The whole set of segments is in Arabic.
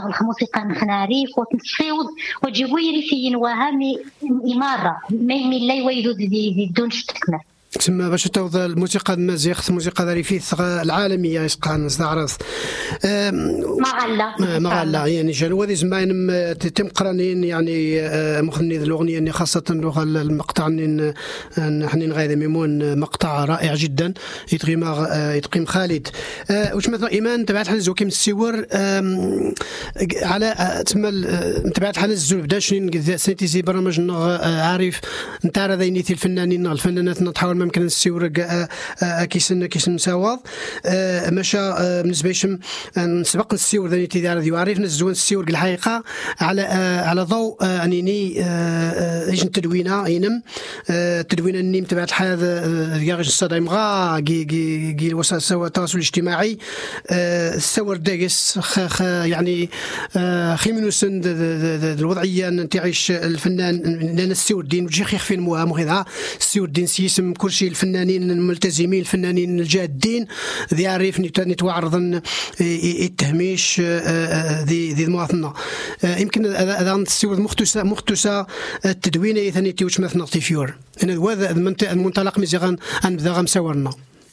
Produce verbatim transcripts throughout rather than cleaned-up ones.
تشتغل موسيقى نخناريف وتنصيوض وتجيبوا يريفيين وها إمارة ما يميل لا يويدوا دي دون شتكمل تسمى باش توض الموسيقى المازيغ الموسيقى الريفية العالمية يسقان استعرض مغلا مغلا يعني جانو هذه زمان تم قرانين يعني مخني الاغنيه يعني خاصه اللغه المقطع نحن غايده ميمون مقطع رائع جدا يتقيم يتقيم خالد واش مثلا ايمان تبعت حنا زوكي من السور على تسمى تبعت حنا الزول بدا شنين سنتيزي برامج عارف نتاع ذينيتي الفنانين الفنانات نتحاول ممكن السور كيسن كيسن مساواض مشى بالنسبه لشم نسبق السور ذي تدار ذي وعرف نزون السور الحقيقه على على ضوء انني ايش التدوينه ينم التدوينه النيم تبعت الحياه ياغش الصدايم غا جي جي جي وسائل التواصل الاجتماعي السور داقس يعني خيمنوسن الوضعيه نتعيش الفنان لان السور دين وجي خيخ موها مغيضه السور دين سيسم كل شيء الفنانين الملتزمين الفنانين الجادين ذي عارف نتوعرضن التهميش ذي ذي المواطنه يمكن هذا السور مختسه مختسه التدوينه ثاني تيوش مثلا تيفيور انا هذا المنطلق مزيغان ان بدا غمسورنا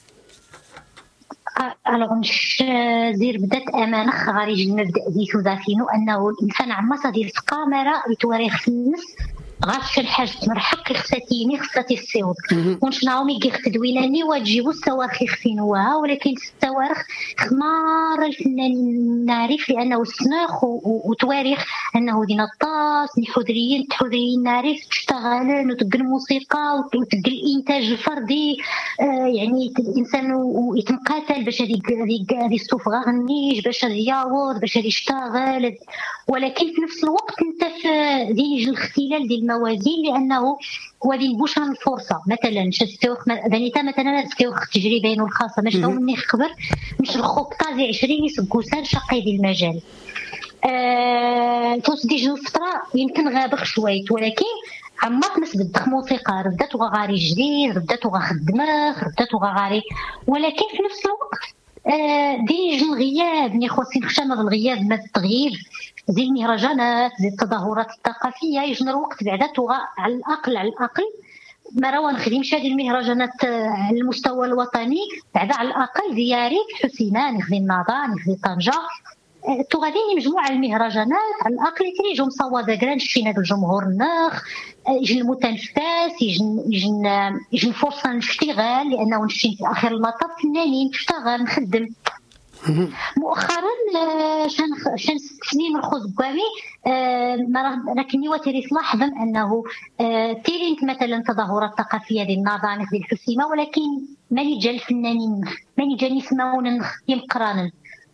الوغ مش زير بدات امانه خارج المبدا ذي ثلاثين انه الانسان عما ديال الكاميرا يتوريخ في النص غاش الحاج مرحق خصاتيني خصاتي السيود ونشناومي كي تدويناني وتجيبوا الصواريخ خفينوها ولكن الصواريخ خمار الفنانين نعرف لانه السناخ وتواريخ انه دينا الطاس نحودريين تحودريين نعرف تشتغل وتقل الموسيقى وتقل الانتاج الفردي آه يعني الانسان يتمقاتل باش هذيك هذيك هذه الصوف غنيش باش يعوض باش يشتغل ولكن في نفس الوقت انت في ديج الاختلال ديال الموازين لانه وهذه بوش الفرصه مثلا شستوخ دانيتا مثلا استوخ التجربه الخاصه مش لو مني خبر مش الخوك طازي عشرين يسقوسان شقي ديال المجال آه توس ديج الفتره يمكن غابخ شويت ولكن عماك مس بدخ موسيقى ردات وغاري جديد ردات وغخدمه ردات وغاري ولكن في نفس الوقت آه ديج الغياب ني خوسين خشامه الغياب ما التغيير زي المهرجانات زي التظاهرات الثقافيه يجن الوقت بعدا على الاقل على الاقل ما راه نخدمش هذه المهرجانات على المستوى الوطني بعدا على الاقل دياري حسينه نخدم ناضا نخدم طنجه تو غاديين مجموعه المهرجانات على الاقل تيجوا مصوده كران شفينا الجمهور الناخ يجي المتنفس يجن يجن يجن فرصه نشتغل لانه نشتي في اخر المطاف فنانين نشتغل نخدم مؤخرا شان شان سنين الخزقاوي لكني وتري لاحظا انه تيرينت مثلا تظاهرات ثقافيه ديال الناظاني ديال الحسيمه ولكن ماني جا الفنانين ماني جا يسمعون يمقرانا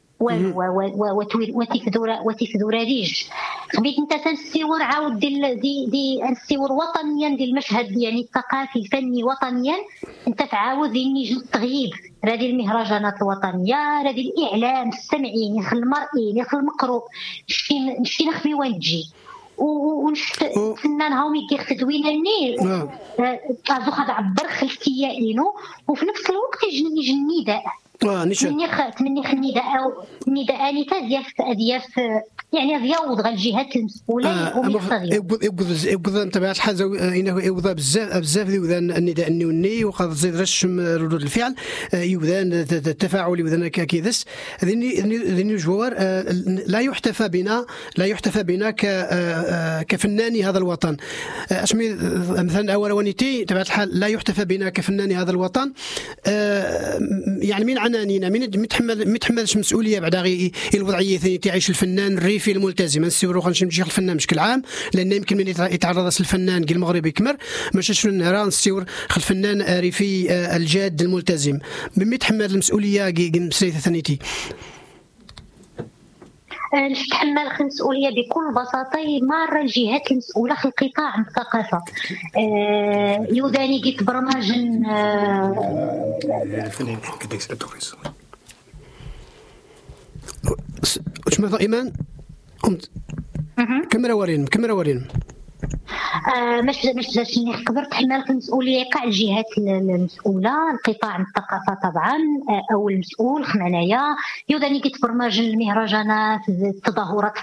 وتفذورا وتفذورا ريج خبيت انت تنسيور عاود ديال دي دي نسيور وطنيا ديال المشهد يعني الثقافي الفني وطنيا انت تعاود يجي التغييب هذه المهرجانات الوطنيه هذه الاعلام السمعي يخل المرئي يخل المقروء نشتي نشتي نخفي وين تجي ونشت فنان هاومي كيخ تدوينني كازو خد عبر خلفيه انه وفي نفس الوقت يجي يجي النداء اه نيشان تمني خ تمني النداء او النداء اني تديف ادياف يعني دياوض غا الجهات المسؤوله ومقتضيه يبغض يبغض تبعت حاجه انه يبغض بزاف بزاف يوذان النداء النوني وقد زيد رشم ردود الفعل يوذان التفاعل يوذان كذس ذني ذني جوار لا يحتفى بنا لا يحتفى بنا كفناني هذا الوطن اسمي مثلا اول ونيتي تبعت الحال لا يحتفى بنا كفناني هذا الوطن يعني من عنانينا من متحمل متحملش مسؤوليه بعدا غير الوضعيه ثاني تعيش الفنان الريفي الملتزم نسيرو خنمشي نمشي الفنان بشكل عام لان يمكن من يتعرض الفنان كي المغربي كمر ماشي نرى نسير الفنان الريفي الجاد الملتزم من يتحمل المسؤوليه كي مسيته ثانيتي نتحمل المسؤوليه بكل بساطه مع الجهات المسؤوله في القطاع الثقافه آه يوداني قيت برنامج واش ماذا ايمان كاميرا ورين كاميرا ورين آه مش مش باش نقدر تحمل المسؤوليه كاع الجهات المسؤوله القطاع الثقافه طبعا او المسؤول خنانايا يوداني كيتبرمج المهرجانات التظاهرات